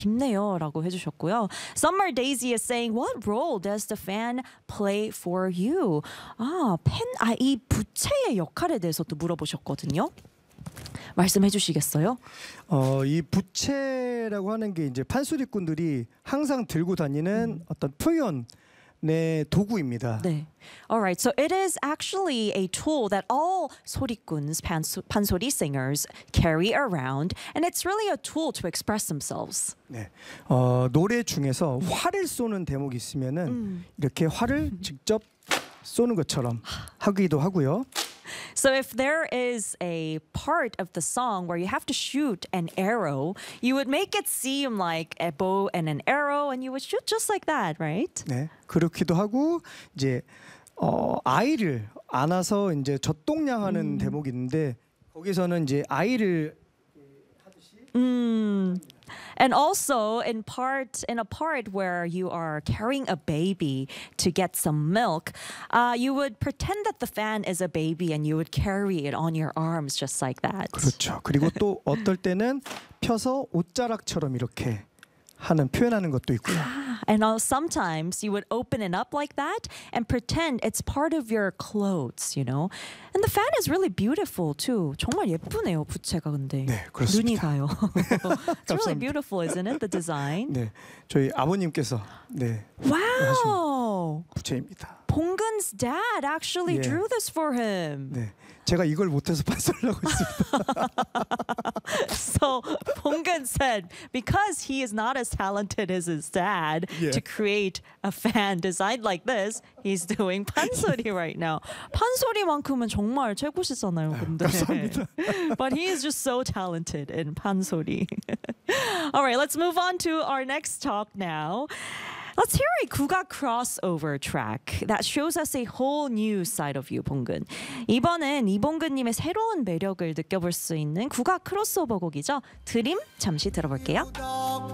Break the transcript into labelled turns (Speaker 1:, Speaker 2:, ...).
Speaker 1: 깊네요라고 해주셨고요. Summer Daisy is saying, what role does the fan play for you? 이 부채의 역할에 대해서 또 물어보셨거든요. 말씀해 주시겠어요?
Speaker 2: 이 부채라고 하는 게 이제 판소리꾼들이 항상 들고 다니는 어떤 표현의 도구입니다.
Speaker 1: 네. Alright, so it is actually a tool that all 소리꾼s, 판소리 singers carry around, and it's really a tool to express themselves.
Speaker 2: 네. 노래 중에서 활을 쏘는 대목이 있으면은 이렇게 활을 직접 쏘는 것처럼 하기도 하고요.
Speaker 1: So if there is a part of the song where you have to shoot an arrow, you would make it seem like a bow and an arrow, and you would shoot just like that, right?
Speaker 2: 네, 그렇기도 하고 이제 아이를 안아서 이제 젖동냥하는 대목이 있는데 거기서는 이제 아이를 하듯이.
Speaker 1: And also in a part where you are carrying a baby to get some milk, you would pretend that the fan is a baby and you would carry it on your arms just like that.
Speaker 2: 그렇죠. 그리고 또 어떨 때는 펴서 옷자락처럼 이렇게 하는 표현하는 것도 있고요.
Speaker 1: And sometimes you would open it up like that and pretend it's part of your clothes, you know. And the fan is really beautiful too. 정말 예쁘네요, 부채가 근데.
Speaker 2: 네, 그렇습니다.
Speaker 1: 눈이 가요. It's really beautiful, isn't it? The design.
Speaker 2: 네, 저희 아버님께서 네.
Speaker 1: Wow.
Speaker 2: 부채입니다.
Speaker 1: 봉근's dad actually
Speaker 2: Yeah.
Speaker 1: drew this for him.
Speaker 2: 네, 제가 이걸 못해서 판소리를 하고 있습니다.
Speaker 1: So 봉근 said because he is not as talented as his dad
Speaker 2: Yeah.
Speaker 1: to create a fan designed like this, he's doing 판소리 right now. 판소리만큼은 정말 최고시잖아요, 근데.
Speaker 2: 감사합니다.
Speaker 1: But he is just so talented in 판소리. All right, let's move on to our next talk now. Let's hear a 국악 crossover track that shows us a whole new side of you, 봉근. 이번엔 이봉근님의 새로운 매력을 느껴볼 수 있는 국악 크로스오버 곡이죠. 드림 잠시 들어볼게요.